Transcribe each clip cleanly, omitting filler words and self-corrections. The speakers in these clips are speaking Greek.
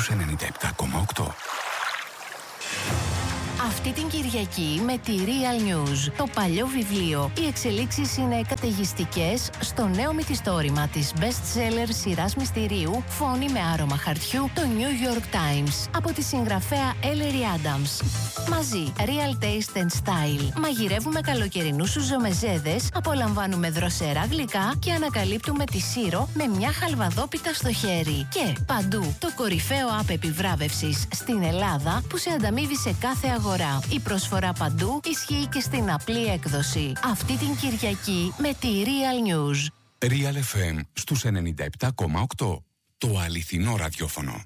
στους 97,8. Αυτή την Κυριακή με τη Real News. Το παλιό βιβλίο. Οι εξελίξεις είναι καταιγιστικές στο νέο μυθιστόρημα της best-seller σειράς μυστηρίου «Φόνη με άρωμα χαρτιού», το New York Times, από τη συγγραφέα Ellery Adams. Μαζί, Real Taste and Style. Μαγειρεύουμε καλοκαιρινούς σουζομεζέδες, απολαμβάνουμε δροσερά γλυκά και ανακαλύπτουμε τη Σύρο με μια χαλβαδόπιτα στο χέρι. Και παντού, το κορυφαίο app επιβράβευσης στην Ελλάδα που σε ανταμείβει σε κάθε αγορά. Η προσφορά παντού ισχύει και στην απλή έκδοση. Αυτή την Κυριακή με τη Real News. Real FM στους 97,8. Το αληθινό ραδιόφωνο.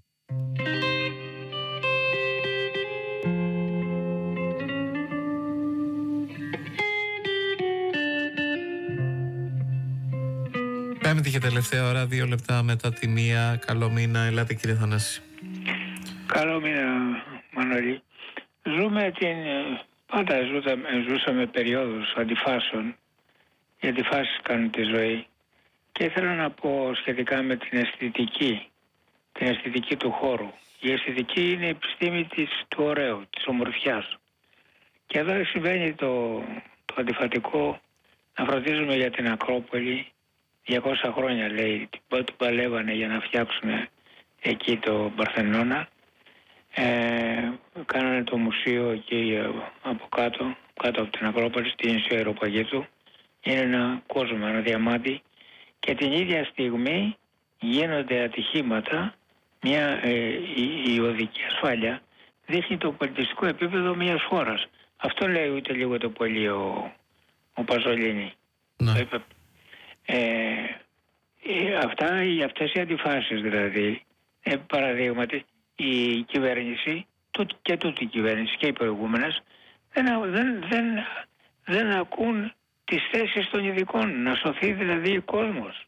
Πέμπτη και τελευταία ώρα, 2 λεπτά μετά τη 1. Καλό μήνα. Ελάτε κύριε Θανάση. Καλό μήνα, Μανώλη. Πάντα ζούσαμε περιόδους αντιφάσεων. Οι αντιφάσεις κάνουν τη ζωή. Και ήθελα να πω σχετικά με την αισθητική του χώρου. Η αισθητική είναι η επιστήμη του ωραίου, της ομορφιάς. Και εδώ συμβαίνει το αντιφατικό, να φροντίζουμε για την Ακρόπολη. 200 χρόνια λέει, την παλεύανε για να φτιάξουν εκεί το Παρθενώνα. Κάνανε το μουσείο εκεί από κάτω από την Ακρόπολη, στην νησιό Αεροπαγίτου. Είναι ένα κόσμο, ένα διαμάντι, και την ίδια στιγμή γίνονται ατυχήματα. Η οδική ασφάλεια δείχνει το πολιτιστικό επίπεδο μιας χώρας. Αυτό λέει ούτε λίγο το πολύ ο Παζολίνη. Ναι. Αυτές οι αντιφάσεις δηλαδή, παραδείγματι, η κυβέρνηση και τούτη η κυβέρνηση και οι προηγούμενες δεν ακούν τις θέσεις των ειδικών, να σωθεί δηλαδή ο κόσμος.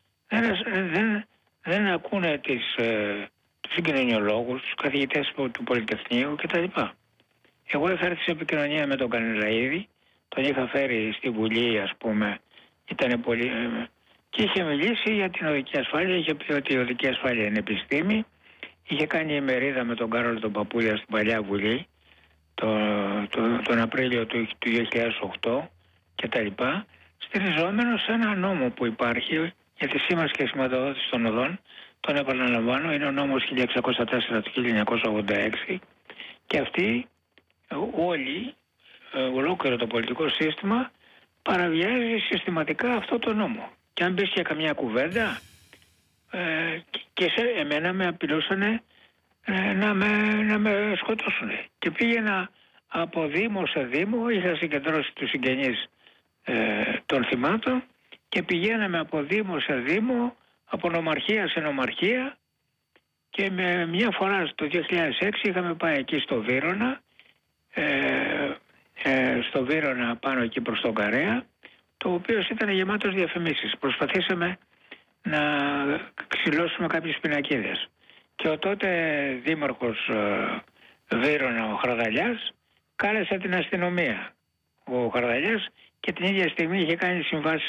Δεν ακούνε τους κοινωνιολόγους, τους καθηγητές του Πολυτεχνείου κτλ. Εγώ είχα έρθει σε επικοινωνία με τον Κανελαίδη, τον είχα φέρει στη Βουλή, ας πούμε, ήταν πολύ, και είχε μιλήσει για την οδική ασφάλεια, είχε πει ότι η οδική ασφάλεια είναι επιστήμη. Είχε κάνει ημερίδα με τον Κάρολο τον Παπούλια στην Παλιά Βουλή τον Απρίλιο του 2008 και τα λοιπά, στηριζόμενο σε ένα νόμο που υπάρχει για τη σήμανση και σηματοδότηση των οδών. Τον επαναλαμβάνω, είναι ο νόμος 1604 του 1986, και αυτοί όλοι, ολόκληρο το πολιτικό σύστημα, παραβιάζει συστηματικά αυτό το νόμο. Και αν μπεις και καμιά κουβέντα, και εμένα με απειλούσαν να με σκοτώσουν. Και πήγαινα από δήμο σε δήμο, είχα συγκεντρώσει τους συγγενείς των θυμάτων, και πηγαίναμε από δήμο σε δήμο, από νομαρχία σε νομαρχία, και με μια φορά το 2006 είχαμε πάει εκεί στο Βύρωνα, πάνω εκεί προς τον Καρέα, το οποίο ήταν γεμάτος διαφημίσεις. Προσπαθήσαμε να ξυλώσουμε κάποιες πινακίδες. Και ο τότε δήμαρχος Βύρωνα, ο Χαρδαλιάς, κάλεσε την αστυνομία. Ο Χαρδαλιάς, και την ίδια στιγμή είχε κάνει συμβάσεις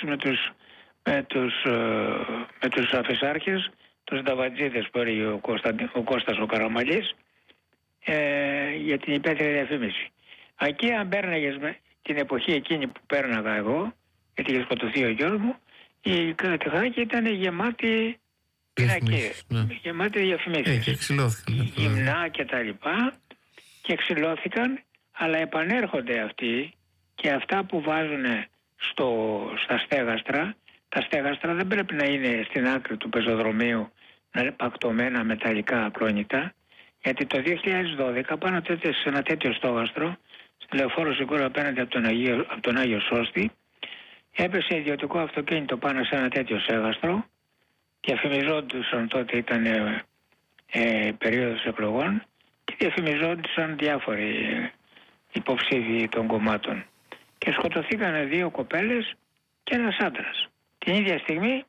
με τους αφισάρχες, τους νταβατζίδες που έλεγε ο Κώστας ο Καραμαλής, για την υπαίθρια διαφήμιση. Εκεί αν πέρναγες την εποχή εκείνη που πέρναγα εγώ, γιατί είχε σκοτωθεί ο γιος μου, η Κατεχάκη ήταν γεμάτη πινακίδες, γεμάτη διαφημίσεις. Και εξυλώθηκαν. Γυμνά και τα λοιπά, και εξυλώθηκαν, αλλά επανέρχονται αυτοί, και αυτά που βάζουν στα στέγαστρα, τα στέγαστρα δεν πρέπει να είναι στην άκρη του πεζοδρομίου, να είναι πακτωμένα μεταλλικά ακρόνητα, γιατί το 2012 πάνω σε ένα τέτοιο στόγαστρο, στη Λεωφόρο Σικούρα απέναντι από τον Άγιο Σώστη, έπεσε ιδιωτικό αυτοκίνητο πάνω σε ένα τέτοιο στέγαστρο. Διαφημιζόντουσαν, τότε ήταν περίοδος εκλογών, και διαφημιζόντουσαν διάφοροι υποψήφοι των κομμάτων. Και σκοτωθήκαν 2 κοπέλες και ένας άντρας. Την ίδια στιγμή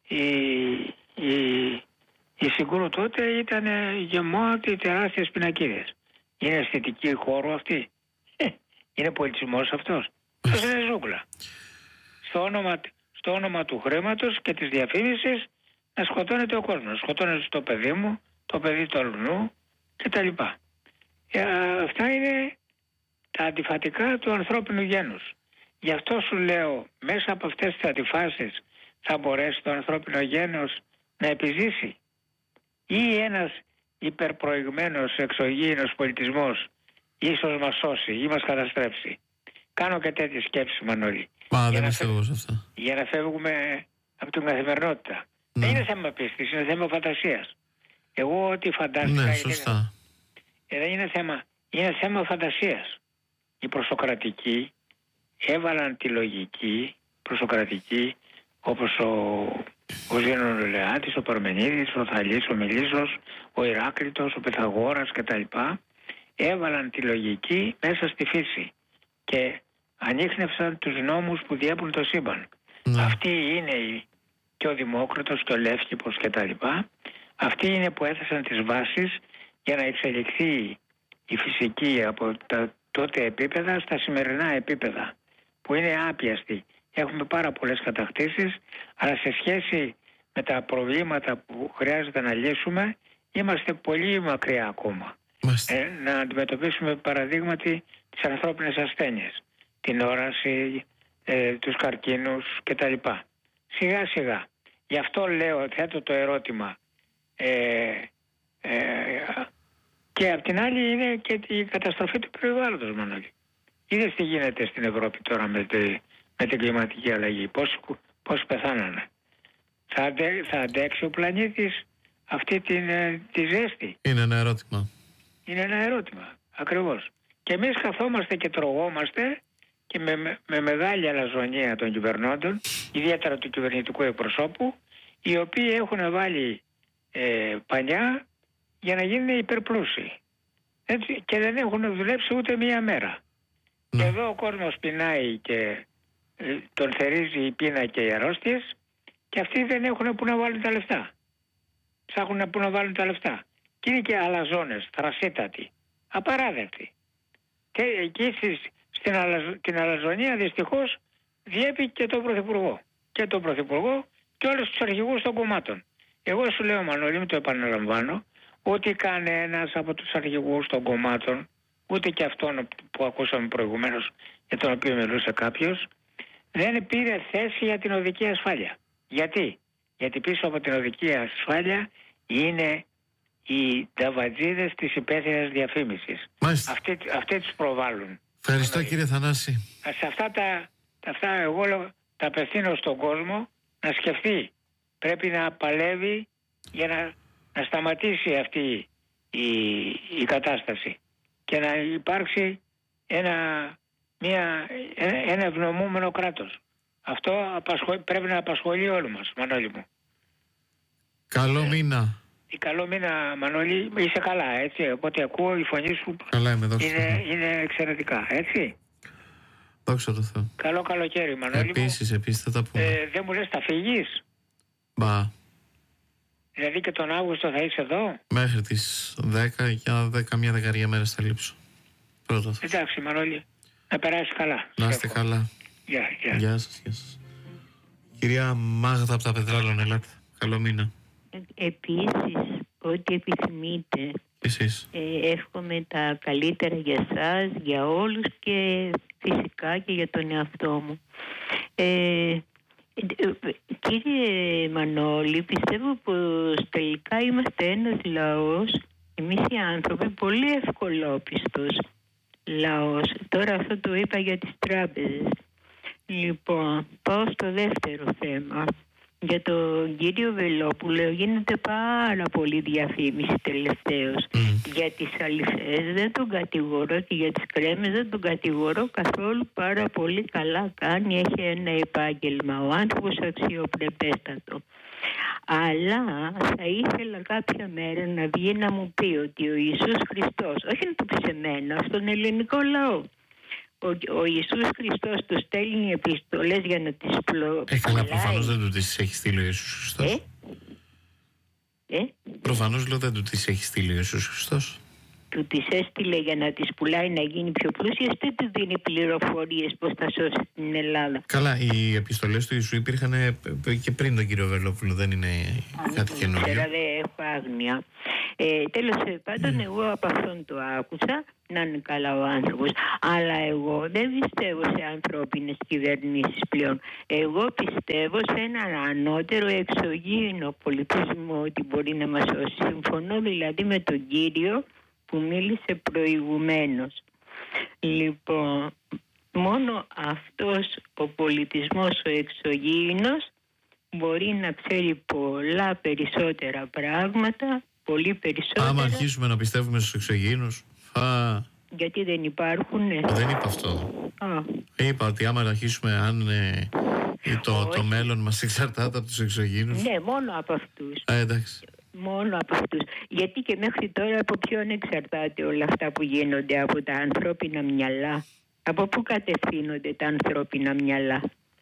η Συγκούρου τότε ήταν γεμάτη τεράστιες πινακίδες. Είναι αισθητική χώρου αυτή? Είναι πολιτισμός αυτός? Αυτό είναι ζούγκλα. Στο όνομα του χρήματος και της διαφήμισης να σκοτώνεται ο κόσμος. Σκοτώνεται το παιδί μου, το παιδί του αλουνού κτλ. Αυτά είναι τα αντιφατικά του ανθρώπινου γένους. Γι' αυτό σου λέω, μέσα από αυτές τις αντιφάσεις θα μπορέσει το ανθρώπινο γένος να επιζήσει, ή ένας υπερπροηγμένος εξωγήινος πολιτισμός ίσως μας σώσει ή μας καταστρέψει. Κάνω και τέτοιες σκέψεις, Μανώλη. Δεν πιστεύω σε αυτά. Για να φεύγουμε από την καθημερινότητα. Ναι. Δεν είναι θέμα πίστης, είναι θέμα φαντασίας. Εγώ ό,τι φαντάστηκα... Ναι, σωστά. Δεν είναι θέμα, είναι θέμα φαντασίας. Οι προσοκρατικοί έβαλαν τη λογική προσοκρατική, όπως ο Ζήνων ο Λεάτης, ο Παρμενίδης, ο Θαλής, ο Μιλήσος, ο Ηράκλειτος, ο Πυθαγόρας κτλ. Έβαλαν τη λογική μέσα στη φύση και ανίχνευσαν τους νόμους που διέπουν το σύμπαν. Ναι. Αυτοί είναι και ο Δημόκρατος και ο Λεύκηπος κτλ. Αυτοί είναι που έθεσαν τις βάσεις για να εξελιχθεί η φυσική από τα τότε επίπεδα στα σημερινά επίπεδα, που είναι άπιαστη. Έχουμε πάρα πολλές κατακτήσεις, αλλά σε σχέση με τα προβλήματα που χρειάζεται να λύσουμε, είμαστε πολύ μακριά ακόμα. Να αντιμετωπίσουμε παραδείγματι τις ανθρώπινες ασθένειες, την όραση, τους καρκίνους κτλ. Σιγά σιγά. Γι' αυτό λέω, θέτω το ερώτημα. Και απ' την άλλη είναι και η καταστροφή του περιβάλλοντος, Μανώλη. Είδες τι γίνεται στην Ευρώπη τώρα με την κλιματική αλλαγή. Πώς πεθάνανε. Θα αντέξει ο πλανήτης αυτή τη ζέστη? Είναι ένα ερώτημα. Είναι ένα ερώτημα, ακριβώς. Και εμείς καθόμαστε και τρογόμαστε και με μεγάλη αλαζονία των κυβερνώντων, ιδιαίτερα του κυβερνητικού εκπροσώπου, οι οποίοι έχουν βάλει πανιά για να γίνουν υπερπλούσιοι. Έτσι, και δεν έχουν δουλέψει ούτε μία μέρα. Και εδώ ο κόσμος πεινάει και τον θερίζει η πείνα και οι αρρώστιες, και αυτοί δεν έχουν που να βάλουν τα λεφτά. Ψάχνουν που να βάλουν τα λεφτά. Και είναι και αλαζόνες, θρασίτατοι, απαράδεκτοι. Και εκεί την αλαζονία δυστυχώς διέπει και τον Πρωθυπουργό. Και τον Πρωθυπουργό και όλους τους αρχηγούς των κομμάτων. Εγώ σου λέω, Μανώλη, το επαναλαμβάνω, ότι κανένας από τους αρχηγούς των κομμάτων, ούτε και αυτόν που ακούσαμε προηγουμένως, για τον οποίο μιλούσε κάποιος, δεν πήρε θέση για την οδική ασφάλεια. Γιατί πίσω από την οδική ασφάλεια είναι οι νταβατζίδες της υπαίθριας διαφήμισης. Αυτοί τους προβάλλουν. Ευχαριστώ, κύριε Θανάση. Σε αυτά εγώ τα απευθύνω στον κόσμο να σκεφτεί. Πρέπει να παλεύει για να σταματήσει αυτή η κατάσταση και να υπάρξει ένα ευνομούμενο κράτος. Αυτό πρέπει να απασχολεί όλους μας, Μανώλη μου. Καλό μήνα. Καλό μήνα, Μανώλη. Είσαι καλά, έτσι? Οπότε ακούω η φωνή σου. Καλά είμαι, είναι εξαιρετικά, έτσι. Δόξα τω Θεώ. Καλό καλοκαίρι, Μανώλη. Επίσης θα τα πούμε. Δεν μου λες, θα φύγεις? Μπα. Δηλαδή και τον Αύγουστο θα είσαι εδώ? Μέχρι τις 10, για 10 δεκαριά μέρες θα λείψω. Πρώτα. Εντάξει, Μανώλη. Να περάσει καλά. Να είστε καλά. Γεια σας. Κυρία Μάγδα από τα Πετράλων, ελάτε. Καλό μήνα. Επίσης, ό,τι επιθυμείτε. Εσείς. Εύχομαι τα καλύτερα για σας, για όλους και φυσικά και για τον εαυτό μου. Κύριε Μανώλη, πιστεύω πως τελικά είμαστε ένας λαός, εμείς οι άνθρωποι, πολύ ευκολόπιστος λαός. Τώρα αυτό το είπα για τις τράπεζες. Λοιπόν, πάω στο δεύτερο θέμα. Για τον κύριο Βελόπουλο γίνεται πάρα πολύ διαφήμιση τελευταίως. Για τις αληθές δεν τον κατηγορώ και για τις κρέμες δεν τον κατηγορώ καθόλου. Πάρα πολύ καλά κάνει, έχει ένα επάγγελμα. Ο άνθρωπος αξιοπρεπέστατο. Αλλά θα ήθελα κάποια μέρα να βγει να μου πει ότι ο Ιησούς Χριστός, όχι να το πει σε μένα, στον ελληνικό λαό, ο Ιησούς Χριστός του στέλνει επιστολές για να τις καλά, προφανώς δεν του τις έχει στείλει ο Ιησούς Χριστός. Προφανώς λέω δεν του τις έχει στείλει ο Ιησούς Χριστός. Του τις έστειλε για να τις πουλάει να γίνει πιο πλούσιες, δεν του δίνει πληροφορίες πώς θα σώσει την Ελλάδα. Καλά, οι επιστολές του Ιησού υπήρχαν και πριν τον κύριο Βελόπουλο, δεν είναι κάτι καινούργιο. Δεν έχω άγνοια. Τέλος πάντων, εγώ από αυτόν το άκουσα, να είναι καλά ο άνθρωπος. Αλλά εγώ δεν πιστεύω σε ανθρώπινες κυβερνήσεις πλέον. Εγώ πιστεύω σε έναν ανώτερο εξωγήινο πολιτισμό ότι μπορεί να μας σώσει. Συμφωνώ δηλαδή με τον κύριο που μίλησε προηγουμένως. Λοιπόν, μόνο αυτός ο πολιτισμός ο εξωγήινος μπορεί να ξέρει πολλά περισσότερα πράγματα, πολύ περισσότερα. Άμα αρχίσουμε να πιστεύουμε στους εξωγήινους, γιατί δεν υπάρχουν. Δεν είπα αυτό. Είπα ότι άμα αρχίσουμε, αν το μέλλον μας εξαρτάται από τους εξωγήινους. Ναι, μόνο από αυτούς. Εντάξει. Μόνο από αυτούς. Γιατί και μέχρι τώρα από ποιον εξαρτάται όλα αυτά που γίνονται? Από τα ανθρώπινα μυαλά. Από πού κατευθύνονται τα ανθρώπινα μυαλά?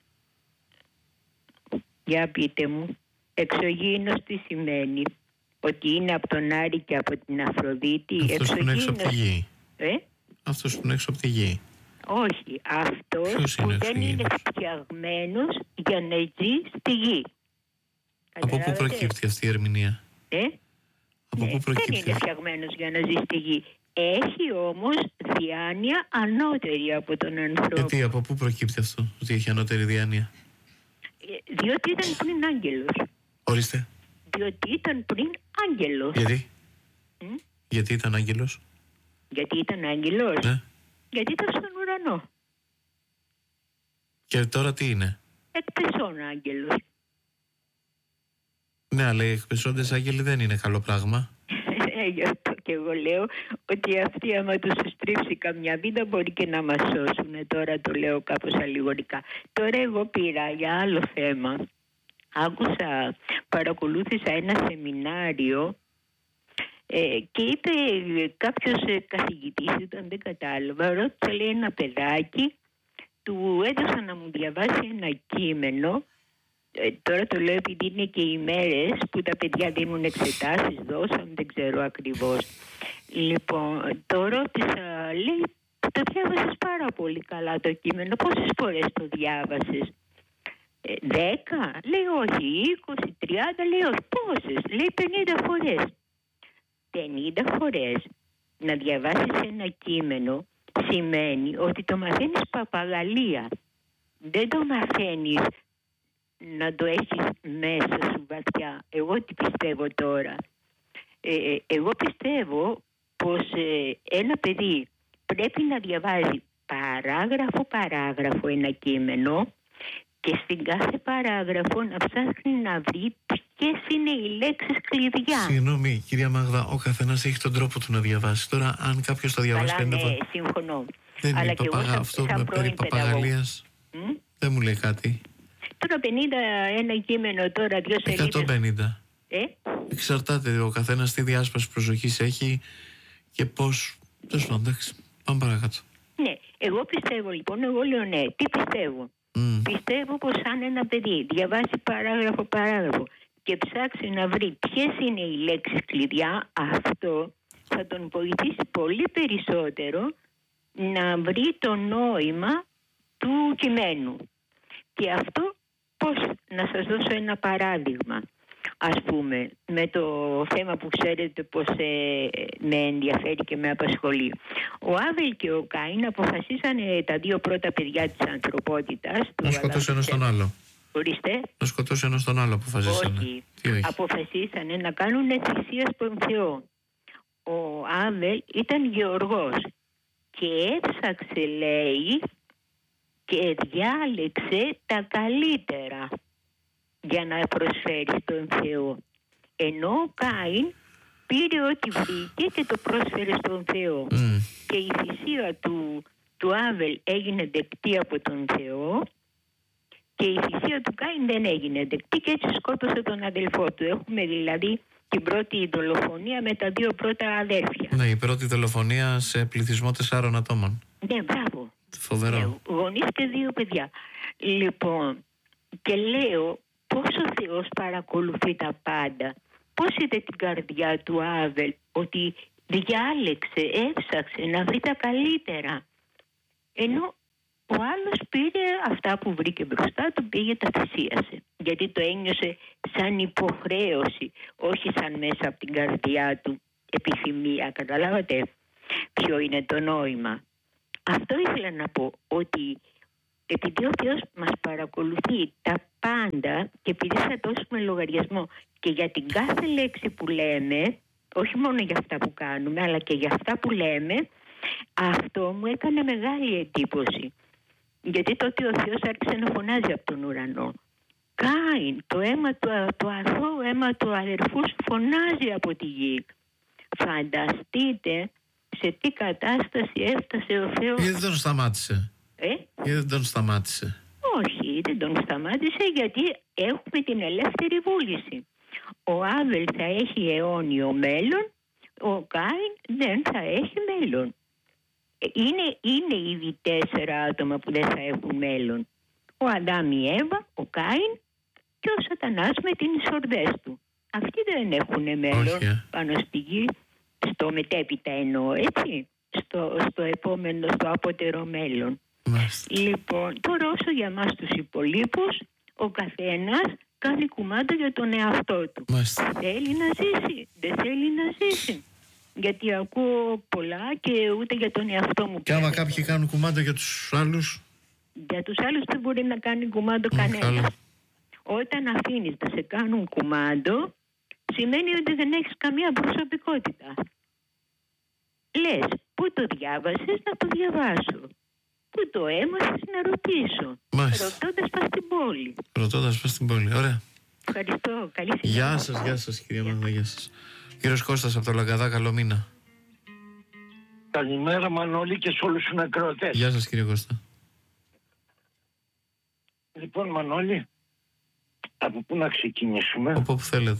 Για πείτε μου. Εξωγήινος τι σημαίνει? Ότι είναι από τον Άρη και από την Αφροδίτη? Αυτός που είναι έξω από τη γη. Αυτός που είναι έξω από τη γη. Όχι, αυτός που δεν είναι φτιαγμένος για να ζει στη γη. Από πού προκύπτει αυτή η ερμηνεία? Από πού προκύπτει? Δεν είναι φτιαγμένος για να ζει στη γη. Έχει όμως διάνοια ανώτερη από τον ανθρώπο. Γιατί, από πού προκύπτει αυτό, ότι έχει ανώτερη διάνοια? Διότι ήταν πριν άγγελος. Ορίστε. Διότι ήταν πριν άγγελος. Γιατί? Γιατί ήταν άγγελος? Γιατί ήταν άγγελος? Ναι. Γιατί ήταν στον ουρανό. Και τώρα τι είναι? Εκπεσών άγγελος. Ναι, αλλά οι εκπεσόντες άγγελοι δεν είναι καλό πράγμα. Γι' αυτό και εγώ λέω ότι αυτοί άμα τους στρίψει καμιά βίδα μπορεί και να μας σώσουν. Τώρα το λέω κάπως αλληγορικά. Τώρα εγώ πήρα για άλλο θέμα. Παρακολούθησα ένα σεμινάριο και είπε κάποιος καθηγητής, ήταν, δεν κατάλαβα, ρώτησε, λέει, ένα παιδάκι, του έδωσα να μου διαβάσει ένα κείμενο. Τώρα το λέω επειδή είναι και οι μέρες που τα παιδιά δίνουν εξετάσεις, δώσαν, δεν ξέρω ακριβώς. Λοιπόν, το ρώτησα, λέει, το διάβασες πάρα πολύ καλά το κείμενο, πόσες φορές το διάβασες? 10, λέει όχι, 20, 30, λέει όχι, πόσες? Λέει 50 φορές. 50 φορές να διαβάσεις ένα κείμενο σημαίνει ότι το μαθαίνεις παπαγαλία. Δεν το μαθαίνεις να το έχεις μέσα σου βαθιά. Εγώ τι πιστεύω τώρα? Εγώ πιστεύω πως ένα παιδί πρέπει να διαβάζει παράγραφο ένα κείμενο και στην κάθε παράγραφο να ψάχνει να βρει ποιες είναι οι λέξεις κλειδιά. Συγγνώμη, κυρία Μάγδα, ο καθένας έχει τον τρόπο του να διαβάσει. Τώρα, αν κάποιος το διαβάσει... Καλά, ναι, συμφωνώ. Δεν είναι αυτό με περί παπαγαλίας. Δεν μου λέει κάτι. Τώρα 50 ένα κείμενο, τώρα 2 σελίδες. 150. Εξαρτάται ο καθένας τι διάσπαση προσοχής έχει και πώς... Τέλος πάντων, εντάξει, πάμε παρακάτω. Ναι, εγώ πιστεύω λοιπόν, εγώ λέω ναι. Τι πιστεύω? Πιστεύω πως αν ένα παιδί διαβάσει παράγραφο και ψάξει να βρει ποιες είναι οι λέξεις κλειδιά, αυτό θα τον βοηθήσει πολύ περισσότερο να βρει το νόημα του κειμένου. Και αυτό πώς? Να σας δώσω ένα παράδειγμα. Ας πούμε, με το θέμα που ξέρετε πως με ενδιαφέρει και με απασχολεί. Ο Άβελ και ο Κάιν αποφασίσανε τα 2 πρώτα παιδιά της ανθρωπότητας. Να σκοτώσουν ένας τον άλλο. Ορίστε. Να σκοτώσουν ένας τον άλλο αποφασίσανε. Όχι. Αποφασίσανε να κάνουν θυσία στον Θεό. Ο Άβελ ήταν γεωργός και έψαξε, λέει, και διάλεξε τα καλύτερα για να προσφέρει στον Θεό. Ενώ ο Κάιν πήρε ό,τι βρήκε και το πρόσφερε στον Θεό. Και η θυσία του Άβελ έγινε δεκτή από τον Θεό και η θυσία του Κάιν δεν έγινε δεκτή και έτσι σκότωσε τον αδελφό του. Έχουμε δηλαδή την πρώτη δολοφονία με τα 2 πρώτα αδέρφια. Ναι, η πρώτη δολοφονία σε πληθυσμό 4 ατόμων. Ναι, μπράβο. Φοβερό. Γονείς και 2 παιδιά. Λοιπόν, και λέω πώς ο Θεός παρακολουθεί τα πάντα. Πώς είδε την καρδιά του Άβελ ότι διάλεξε, έψαξε να βρει τα καλύτερα. Ενώ ο άλλος πήρε αυτά που βρήκε μπροστά του, πήγε τα θυσίασε. Γιατί το ένιωσε σαν υποχρέωση, όχι σαν μέσα από την καρδιά του επιθυμία. Καταλάβατε ποιο είναι το νόημα? Αυτό ήθελα να πω, ότι επειδή ο Θεός μας παρακολουθεί τα πάντα και επειδή θα δώσουμε λογαριασμό και για την κάθε λέξη που λέμε, όχι μόνο για αυτά που κάνουμε, αλλά και για αυτά που λέμε, αυτό μου έκανε μεγάλη εντύπωση. Γιατί τότε ο Θεός άρχισε να φωνάζει από τον ουρανό. Κάιν, το αίμα το αθώο αίμα του αδερφού σου φωνάζει από τη γη. Φανταστείτε σε τι κατάσταση έφτασε ο Θεός. Γιατί δεν τον σταμάτησε? Γιατί δεν τον σταμάτησε? Όχι, δεν τον σταμάτησε, γιατί έχουμε την ελεύθερη βούληση. Ο Άβελ θα έχει αιώνιο μέλλον, ο Κάιν δεν θα έχει μέλλον. Είναι ήδη 4 άτομα που δεν θα έχουν μέλλον. Ο Αδάμ, η Εύα, ο Κάιν και ο Σατανάς με τις εισορδές του. Αυτοί δεν έχουν μέλλον πάνω στη γη, στο μετέπειτα εννοώ, έτσι, στο επόμενο, στο απότερο μέλλον. Λοιπόν, τώρα όσο για μας τους υπολείπους, ο καθένας κάνει κουμάντο για τον εαυτό του. Θέλει να ζήσει, δεν θέλει να ζήσει. Γιατί ακούω πολλά και ούτε για τον εαυτό μου. Και άμα κάποιοι κάνουν κουμάντο για τους άλλους? Για τους άλλους δεν μπορεί να κάνει κουμάντο κανένας. Όταν αφήνεις να σε κάνουν κουμάντο, σημαίνει ότι δεν έχεις καμία προσωπικότητα. Λες, πού το διάβασες, να το διαβάσω. Πού το έμαθες, να ρωτήσω. Ρωτώντας πας στην πόλη. Ρωτώντας πας στην πόλη, ωραία. Ευχαριστώ, καλή συνέχεια. Γεια σας κυρία Μάγδα, γεια σας. Κύριος Κώστας από το Λαγκαδά, καλό μήνα. Καλημέρα Μανώλη και σε όλους τους ακροατές. Γεια σας κύριε Κώστα. Λοιπόν Μανώλη, από πού να ξεκινήσουμε? Από όπου θέλετε.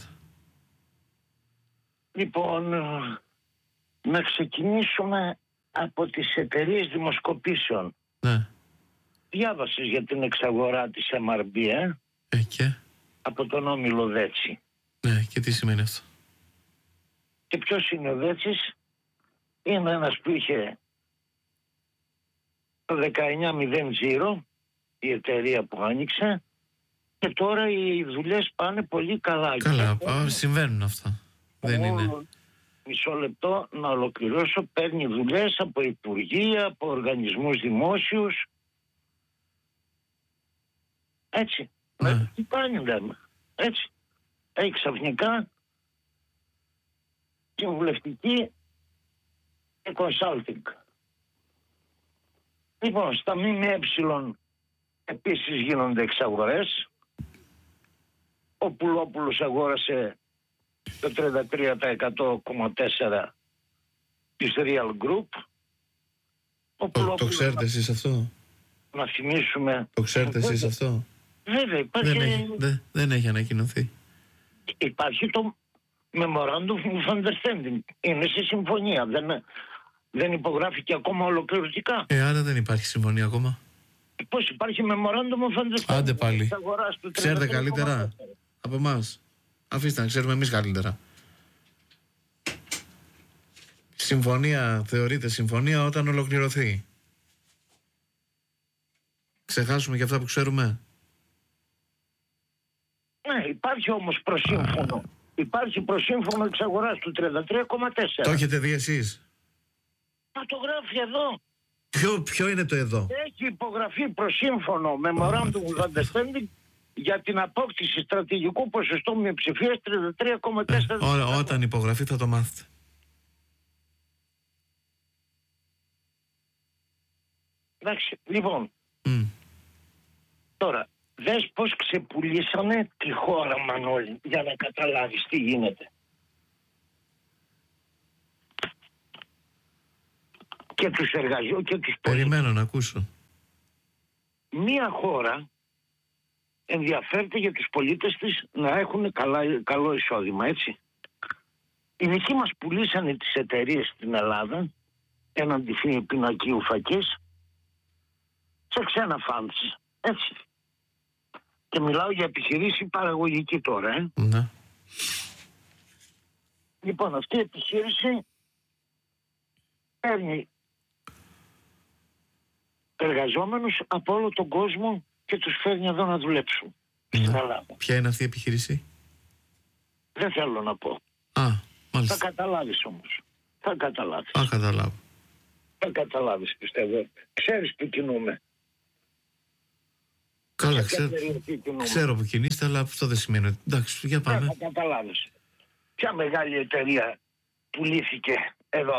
Λοιπόν, να ξεκινήσουμε από τις εταιρείες δημοσκοπήσεων. Ναι. Διάβασες για την εξαγορά της MRB, και? Από τον Όμιλο Δέτσι. Ναι, και τι σημαίνει αυτό? Και ποιος είναι ο Δέτσης? Είναι ένας που είχε το 19.00 η εταιρεία που άνοιξε και τώρα οι δουλειές πάνε πολύ καλά. Καλά, συμβαίνουν αυτά. Δεν είναι. Μισό λεπτό να ολοκληρώσω. Παίρνει δουλειές από υπουργεία, από οργανισμούς δημόσιους. Έτσι. Ναι. Τι κάνει λέμε. Έτσι. Έχει ξαφνικά συμβουλευτική και consulting. Λοιπόν, στα ΜΜΕ επίσης γίνονται εξαγορές. Ο Πουλόπουλος αγόρασε το 33,4% της Real Group. Το ξέρετε εσείς αυτό? Να θυμίσουμε. Το ξέρετε εσείς αυτό? Βέβαια υπάρχει. Δεν έχει ανακοινωθεί. Υπάρχει το Memorandum of Understanding. Είναι σε συμφωνία. Δεν υπογράφηκε ακόμα ολοκληρωτικά. Άρα δεν υπάρχει συμφωνία ακόμα. Πώς υπάρχει Memorandum of Understanding? Άντε πάλι. Ξέρετε καλύτερα από εμάς. Αφήστε να ξέρουμε εμείς καλύτερα. Συμφωνία θεωρείται συμφωνία όταν ολοκληρωθεί. Ξεχάσουμε και αυτά που ξέρουμε. Ναι, υπάρχει όμως προσύμφωνο. Υπάρχει προσύμφωνο εξαγοράς του 33,4. Το έχετε δει εσείς? Μα το γράφει εδώ. Ποιο είναι το εδώ? Έχει υπογραφεί προσύμφωνο Memorandum of Understanding για την απόκτηση στρατηγικού ποσοστό μειοψηφίας 33,4. Όταν υπογραφεί θα το μάθετε. Εντάξει, λοιπόν. Τώρα, δες πως ξεπουλήσανε τη χώρα, Μανώλη, για να καταλάβεις τι γίνεται. Και τους εργαζόμενους και τους πολίτες. Περιμένω να ακούσω. Μία χώρα ενδιαφέρεται για τους πολίτες της να έχουν καλό εισόδημα, έτσι. Οι δικοί μας πουλήσανε τις εταιρείες στην Ελλάδα έναντι πινακίου φακής σε ξένα φάντς, έτσι. Και μιλάω για επιχειρήση παραγωγική τώρα, Ναι. Λοιπόν, αυτή η επιχείρηση παίρνει εργαζόμενους από όλο τον κόσμο και τους φέρνει εδώ να δουλέψουν στην Ελλάδα. Ποια είναι αυτή η επιχείρηση? Δεν θέλω να πω. Μάλιστα. Θα καταλάβεις όμως. Θα καταλάβεις. Θα καταλάβω. Θα καταλάβεις, πιστεύω. Ξέρεις που κινούμε. Καλά, ξέρω που κινείστε, αλλά αυτό δεν σημαίνει ότι... Εντάξει, για πάμε. Θα καταλάβεις. Ποια μεγάλη εταιρεία πουλήθηκε εδώ?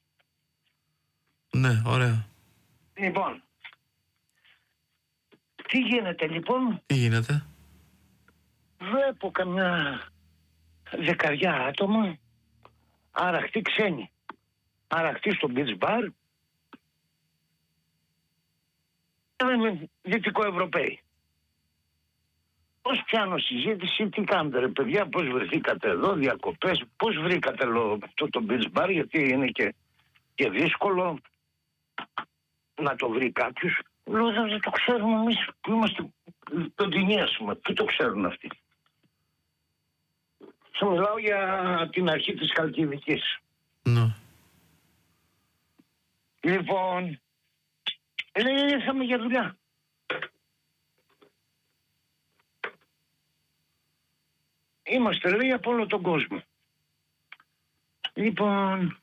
Ναι, ωραία. Λοιπόν, τι γίνεται λοιπόν? Τι γίνεται? Βλέπω καμιά 10 άτομα αραχτοί ξένοι. Αραχτοί στο beach bar. Δυτικοευρωπαίοι. Πώς πιάνω συζήτηση, τι κάνετε ρε παιδιά, πώς βρεθήκατε εδώ, διακοπές, πώς βρήκατε αυτό το beach bar, γιατί είναι και δύσκολο να το βρει κάποιος. Λέω δεν το ξέρουμε εμείς που είμαστε κοντινοί, ας πούμε, τι το ξέρουν αυτοί. Σου μιλάω για την αρχή της Χαλκιδικής. Ναι. Λοιπόν, λέει ήρθαμε για δουλειά. Είμαστε λέει από όλο τον κόσμο. Λοιπόν,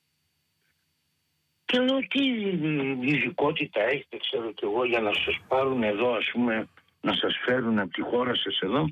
και λέω τι ειδικότητα έχετε, ξέρω κι εγώ, για να σας πάρουν εδώ, ας πούμε, να σας φέρουν από τη χώρα σας εδώ.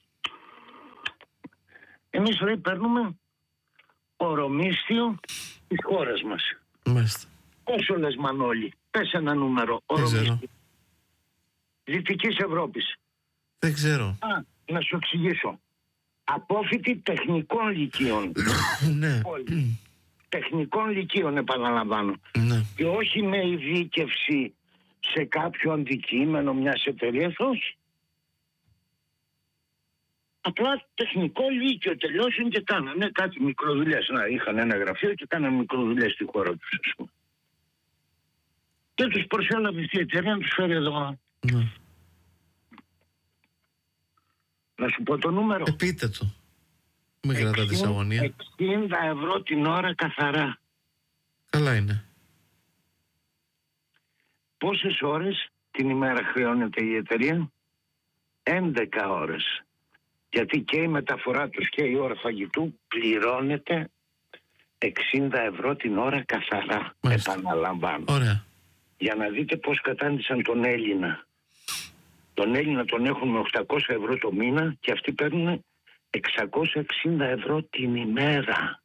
Εμείς λέει παίρνουμε ορομίσθιο της χώρας μας. Μάλιστα. Πόσο λες Μανώλη? Πες ένα νούμερο. Ορομίσθιο. Δυτικής Ευρώπης. Δεν ξέρω. Να σου εξηγήσω. Απόφοιτη τεχνικών λυκείων. Ναι. Τεχνικών λυκείων, επαναλαμβάνω. Ναι. Και όχι με ειδίκευση σε κάποιο αντικείμενο μιας εταιρείας, όχι. Απλά τεχνικό λύκειο τελειώσουν και κάνανε κάτι μικροδουλειές. Να είχαν ένα γραφείο και κάνανε μικροδουλειές στη χώρα τους, ας πούμε. Και τους προσέλαβε αυτή η εταιρεία να τους φέρει εδώ. Ναι. Να σου πω το νούμερο. Πείτε το. Μην κρατάτε της αγωνία. 60 ευρώ την ώρα καθαρά. Καλά είναι. Πόσες ώρες την ημέρα χρεώνεται η εταιρεία? 11 ώρες. Γιατί και η μεταφορά τους και η ώρα φαγητού πληρώνεται 60 ευρώ την ώρα καθαρά. Μάλιστα. Επαναλαμβάνω. Ωραία. Για να δείτε πώς κατάντησαν τον Έλληνα. Τον Έλληνα τον έχουν με 800 ευρώ το μήνα και αυτοί παίρνουν 660 ευρώ την ημέρα.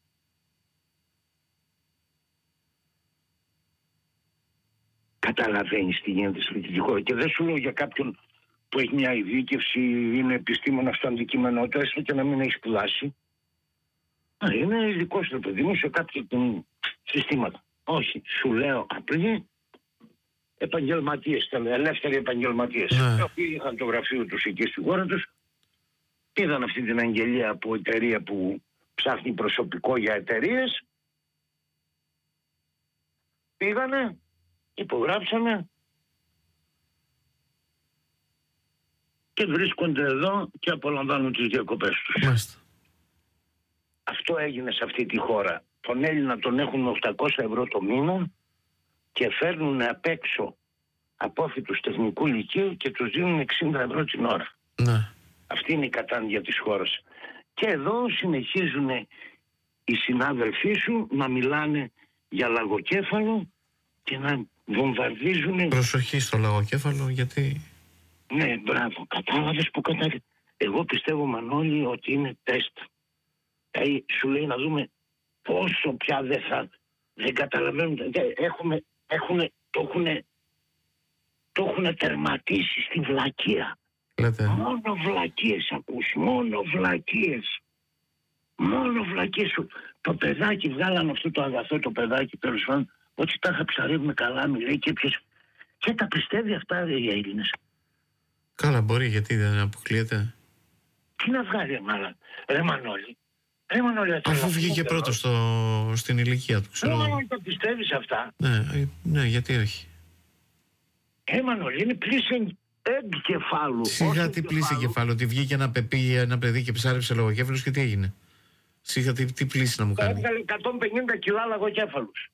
Καταλαβαίνεις τι γίνεται στη χώρα. Και δεν σου λέω για κάποιον που έχει μια ειδίκευση, είναι επιστήμονα στο αντικείμενό του, έστω και να μην έχει σπουδάσει. Είναι ειδικό στο παιδί μου σε κάποια συστήματα. Όχι, σου λέω απλή επαγγελματίες, ελεύθεροι επαγγελματίες. Οι οποίοι είχαν το γραφείο τους εκεί στη χώρα τους, είδαν αυτή την αγγελία από εταιρεία που ψάχνει προσωπικό για εταιρείες, πήγανε, υπογράψανε και βρίσκονται εδώ και απολαμβάνουν τις διακοπές τους. Μάλιστα. Αυτό έγινε σε αυτή τη χώρα. Τον Έλληνα τον έχουν με 800 ευρώ το μήνα και φέρνουν απ' έξω απόφοιτους τεχνικού λυκείου και τους δίνουν 60 ευρώ την ώρα. Ναι. Αυτή είναι η κατάντια της χώρας. Και εδώ συνεχίζουν οι συνάδελφοί σου να μιλάνε για λαγοκέφαλο και να βομβαρδίζουν. Προσοχή στο λαγοκέφαλο, γιατί... Ναι, μπράβο, κατάλαβες που κατάλαβες. Εγώ πιστεύω, Μανώλη, ότι είναι τεστ. Σου λέει να δούμε πόσο πια δεν καταλαβαίνουν. Το έχουν τερματίσει στη βλακεία. Λέτε. Μόνο βλακίες ακούς, μόνο βλακίες. Μόνο βλακίες. Το παιδάκι, βγάλανε αυτό το αγαθό το παιδάκι, τέλος πάντων, ότι τα είχα ψαρεύει με καλάμι, λέει, και τα πιστεύει αυτά οι Έλληνες. Καλά, μπορεί, γιατί δεν αποκλείεται. Τι να βγάλει, μάλλον. Ρε Μανώλη. Αφού βγήκε πρώτο στην ηλικία του, ξέρω. Μανώλη, το πιστεύεις αυτά? Ναι, γιατί όχι. Μανώλη, είναι πλήση εγκεφάλου. Σιγά τι πλήση κεφάλου, ότι βγήκε ένα παιδί και ψάρεψε λογοκέφαλους και τι έγινε. Σιγά τι πλήση να μου κάνει. Έβγαλε 150 κιλά λογοκέφαλους.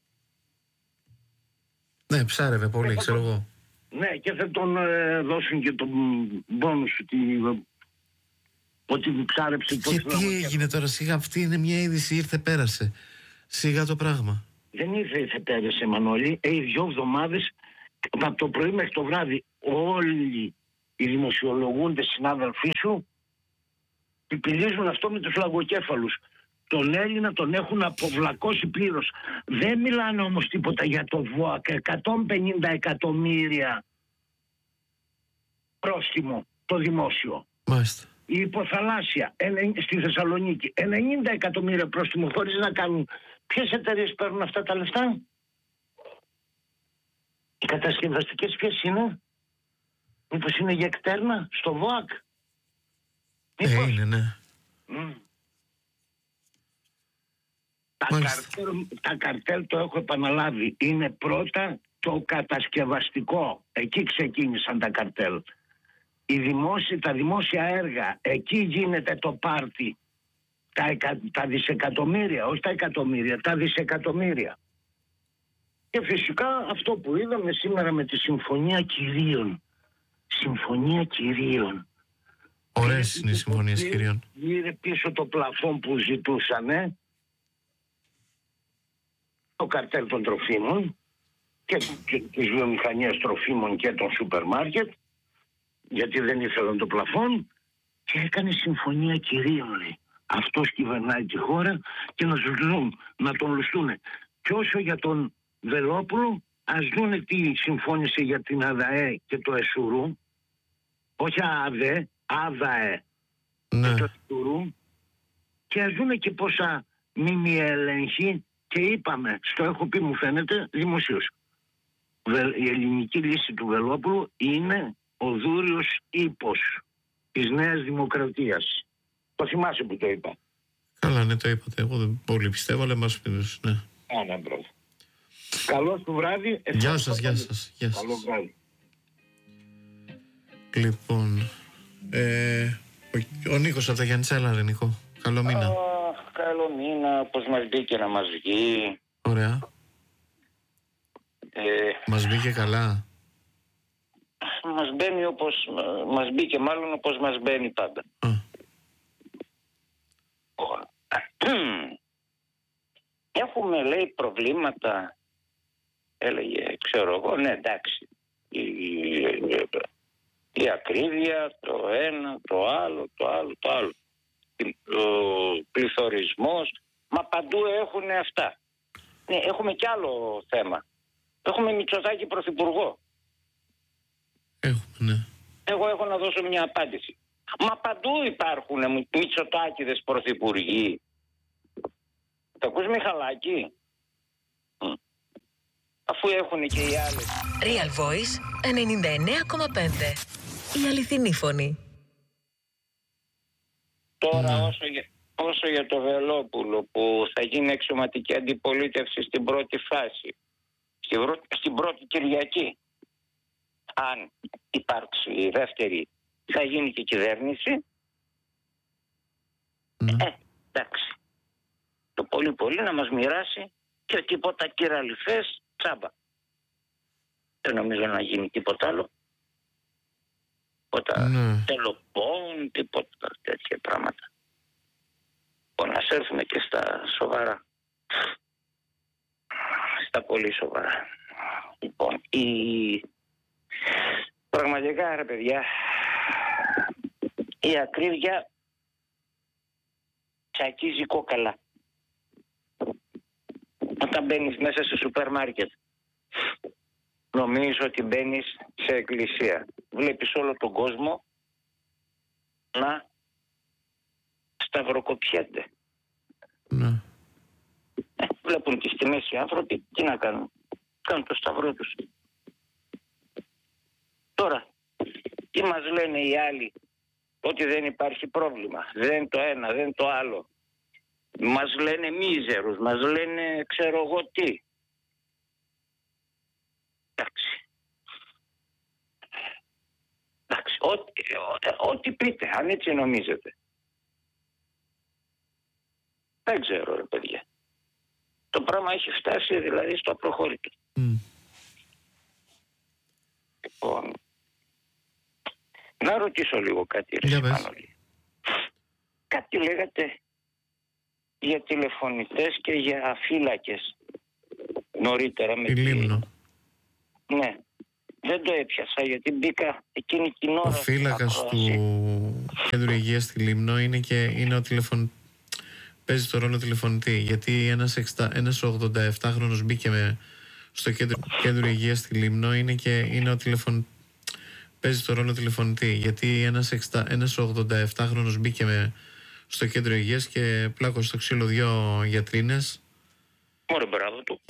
Ναι, ψάρευε πολύ, ξέρω εγώ. Ναι, και θα τον δώσουν και τον πόνους, ότι ψάρεψε το Και τι έγινε τώρα, σιγά, αυτή είναι μια είδηση, ήρθε πέρασε. Σιγά το πράγμα. Δεν ήρθε πέρασε, Μανώλη. 2 εβδομάδες από το πρωί μέχρι το βράδυ όλοι οι δημοσιολογούντες συνάδελφοί σου πιπιλίζουν αυτό με τους λαγοκέφαλους. Τον Έλληνα τον έχουν αποβλακώσει πλήρως. Δεν μιλάνε όμως τίποτα για το ΒΟΑΚ. 150 εκατομμύρια πρόστιμο το δημόσιο. Μάλιστα. Η υποθαλάσσια στη Θεσσαλονίκη 90 εκατομμύρια πρόστιμο χωρίς να κάνουν. Ποιες εταιρείες παίρνουν αυτά τα λεφτά? Οι κατασκευαστικές ποιες είναι? Μήπως είναι για εκτέρνα στο ΒΟΑΚ? Είναι, ναι. Τα καρτέλ, το έχω επαναλάβει, είναι πρώτα το κατασκευαστικό. Εκεί ξεκίνησαν τα καρτέλ. Τα δημόσια έργα, εκεί γίνεται το πάρτι. Τα δισεκατομμύρια, όχι τα εκατομμύρια, τα δισεκατομμύρια. Και φυσικά αυτό που είδαμε σήμερα με τη Συμφωνία Κυρίων. Συμφωνία Κυρίων. Ωραίες είναι οι συμφωνίες κυρίων. Γύρε πίσω το πλαφόν που ζητούσανε το καρτέλ των τροφίμων και της βιομηχανίας τροφίμων και των σούπερ μάρκετ, γιατί δεν ήθελαν το πλαφόν, και έκανε συμφωνία κυρίων, λέει. Αυτός κυβερνάει τη χώρα και να τον λουστούν. Και όσο για τον Βελόπουλο, ας δούνε τι συμφώνησε για την ΑΔΑΕ και το ΕΣΟΥΡΟΥ, όχι ΑΔΕ, ΑΔΑΕ και το ΕΣΟΥΡΟΥ, και ας δούνε και πόσα μήμη ελέγχει. Και είπαμε, στο έχω πει, μου φαίνεται δημοσίως, η ελληνική λύση του Βελόπουλου είναι ο δούριος ύπος της Νέας Δημοκρατίας. Το θυμάσαι που το είπα? Καλά, ναι, το είπατε. Εγώ δεν πολύ πιστεύω, αλλά μας πήρες, ναι. Άνα, μπράβο. Καλό του βράδυ. Γεια σας, γεια σας. Καλό βράδυ. Λοιπόν, ο Νίκος από τα Γιαννιτσέλα, ρε Νίκο. Καλό μήνα. Καλό μήνα, πως μας μπήκε να μας βγει. Ωραία. Μας μπήκε καλά. Μας μπαίνει όπως μας μπήκε, μάλλον όπως μας μπαίνει πάντα. Έχουμε, λέει, προβλήματα. Έλεγε, ξέρω εγώ, ναι, εντάξει. Η ακρίβεια, το ένα, το άλλο. Ο πληθωρισμός, μα παντού έχουν αυτά. Ναι, έχουμε κι άλλο θέμα. Έχουμε Μητσοτάκη πρωθυπουργό. Έχουμε, ναι. Εγώ έχω να δώσω μια απάντηση. Μα παντού υπάρχουν Μητσοτάκηδες πρωθυπουργοί. Τα ακούς, Μιχαλάκη? Αφού έχουν και οι άλλες. Real Voice 99,5. Η αληθινή φωνή. Τώρα όσο για το Βελόπουλο που θα γίνει αξιωματική αντιπολίτευση στην πρώτη φάση, στην πρώτη Κυριακή, αν υπάρξει η δεύτερη, θα γίνει και κυβέρνηση. Εντάξει. Το πολύ να μας μοιράσει και τίποτα κυραλιφές τσάμπα. Δεν νομίζω να γίνει τίποτα άλλο. Τίποτα τελοπών, τίποτα τέτοια πράγματα. Λοιπόν, ας έρθουμε και στα σοβαρά. Στα πολύ σοβαρά. Λοιπόν, πραγματικά, ρε παιδιά, η ακρίβεια τσακίζει κόκαλα. Όταν μπαίνεις μέσα σε σούπερ μάρκετ, νομίζω ότι μπαίνεις σε εκκλησία. Βλέπεις όλο τον κόσμο να σταυροκοπιέται. Ναι. Βλέπουν τις τιμές οι άνθρωποι, τι να κάνουν? Κάνουν το σταυρό τους. Τώρα, τι μας λένε οι άλλοι? Ότι δεν υπάρχει πρόβλημα. Δεν το ένα, δεν το άλλο. Μας λένε μίζερους, μας λένε ξέρω εγώ τι. Εντάξει. Ό,τι πείτε, αν έτσι νομίζετε. Δεν ξέρω, ρε παιδιά. Το πράγμα έχει φτάσει δηλαδή στο απροχώρητο. Λοιπόν, να ρωτήσω λίγο κάτι, ρε Μανώλη. κάτι λέγατε για τηλεφωνητές και για φύλακες νωρίτερα. Τη Λίμνο. Ναι. Δεν το έπιασα γιατί μπήκα εκείνη την ώρα. Ο φύλακας του κέντρου υγείας στη Λίμνο είναι ο παίζει το ρόλο τηλεφωνητή. Γιατί ένας 87χρονος μπήκε στο κέντρο υγείας στη Λίμνο παίζει το ρόλο τηλεφωνητή. Γιατί ένας 87χρονος μπήκε στο κέντρο υγείας και πλάκωσε στο ξύλο 2 γιατρίνες. Ωραία, μπράβο του.